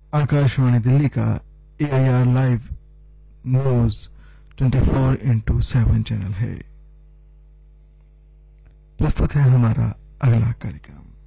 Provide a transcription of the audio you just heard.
आकाशवाणी दिल्ली का AIR live news 24/7 channel है। प्रस्तुत है हमारा अगला कार्यक्रम।